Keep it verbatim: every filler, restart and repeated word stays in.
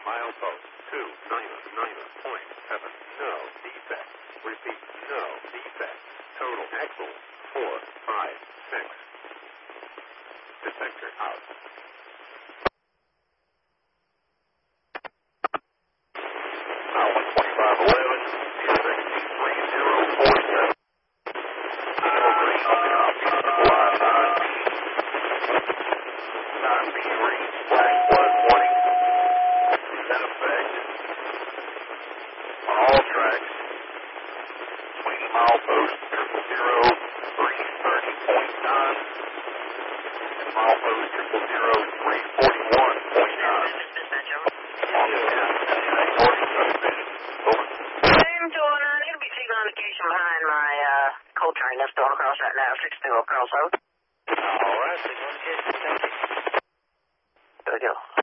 Milepost two niner niner point seven. No defect. Repeat, no defect. Total axle four five six. Detector out. Now one twenty-five eleven. sixteen three zero four seven. Zero green up there. I'll be alive. nine B. nine B green. Flash one twenty. That effect on all tracks between milepost triple zero three thirty point nine and milepost triple zero three forty one point nine. On the north subdivision. Over. Same to one. I'm going to be taking on occasion behind my uh, coal train that's going across right now. six two across out. All right, they're going to get it. There we go.